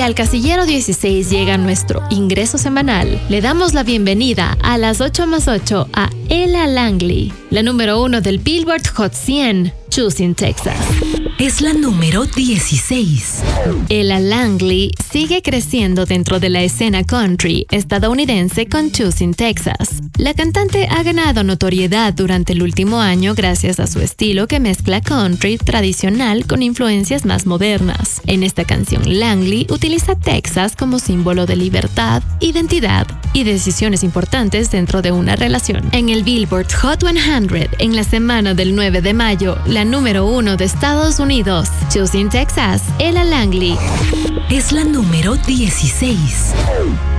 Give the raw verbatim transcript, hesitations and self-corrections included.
al casillero dieciséis llega nuestro ingreso semanal. Le damos la bienvenida a las ocho más ocho a Ella Langley, la número uno del Billboard Hot cien, Choosing Texas. Es la número dieciséis. Ella Langley sigue creciendo dentro de la escena country estadounidense con Choosing Texas. La cantante ha ganado notoriedad durante el último año gracias a su estilo que mezcla country tradicional con influencias más modernas. En esta canción, Langley utiliza Texas como símbolo de libertad, identidad y decisiones importantes dentro de una relación. En el Billboard Hot cien, en la semana del nueve de mayo, la número uno de Estados Unidos, Choosing Texas, Ella Langley. Es la número dieciséis.